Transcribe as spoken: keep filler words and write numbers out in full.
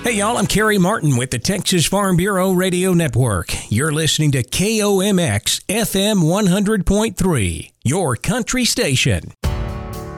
Hey, y'all, I'm Kerry Martin with the Texas Farm Bureau Radio Network. You're listening to K O M X F M one hundred point three, your country station.